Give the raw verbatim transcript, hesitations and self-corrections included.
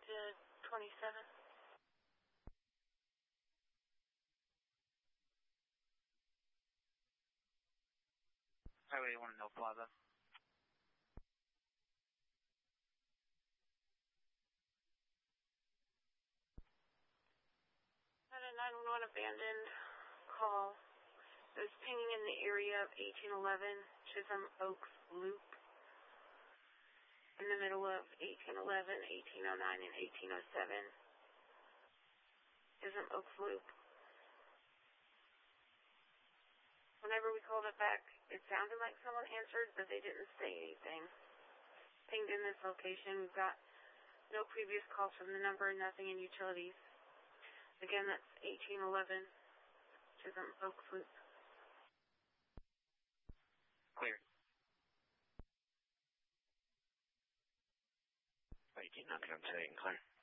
to twenty-seven. Highway one, no Plaza. Had a nine one one abandoned call. It was pinging in the area of eighteen eleven Chisholm Oaks Loop. In the middle of eighteen eleven, eighteen oh nine, and eighteen oh seven. Chisholm Oaks Loop. Whenever we called it back, it sounded like someone answered, but they didn't say anything. Pinged in this location. We've got no previous calls from the number, nothing in utilities. Again, that's eighteen eleven Chisholm Oaks Loop. Clear. eighteen hundred, I'm saying clear.